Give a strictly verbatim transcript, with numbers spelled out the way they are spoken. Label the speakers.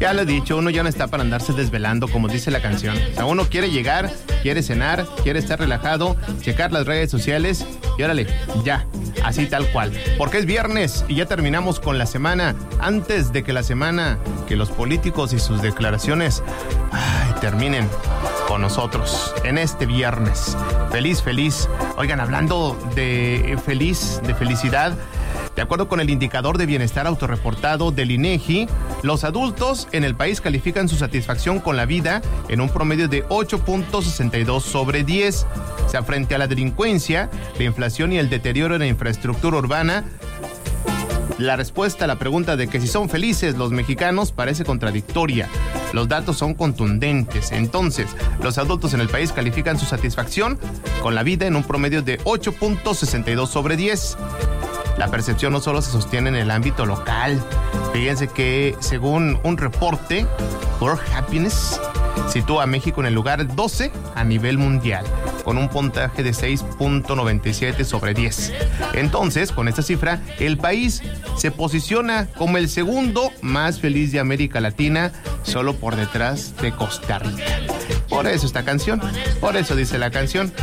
Speaker 1: Ya lo he dicho, uno ya no está para andarse desvelando, como dice la canción. O sea, uno quiere llegar, quiere cenar, quiere estar relajado, checar las redes sociales y órale, ya, así tal cual. Porque es viernes y ya terminamos con la semana. Antes de que la semana, que los políticos y sus declaraciones ay, terminen con nosotros en este viernes. Feliz, feliz. Oigan, hablando de feliz, de felicidad, de acuerdo con el indicador de bienestar autorreportado del INEGI, los adultos en el país califican su satisfacción con la vida en un promedio de ocho punto sesenta y dos sobre diez. O sea, frente a la delincuencia, la inflación y el deterioro en la infraestructura urbana, la respuesta a la pregunta de que si son felices los mexicanos parece contradictoria. Los datos son contundentes. Entonces, los adultos en el país califican su satisfacción con la vida en un promedio de ocho punto sesenta y dos sobre diez. La percepción no solo se sostiene en el ámbito local. Fíjense que según un reporte, World Happiness sitúa a México en el lugar doce a nivel mundial, con un puntaje de seis punto noventa y siete sobre diez. Entonces, con esta cifra, el país se posiciona como el segundo más feliz de América Latina, solo por detrás de Costa Rica. Por eso esta canción, por eso dice la canción.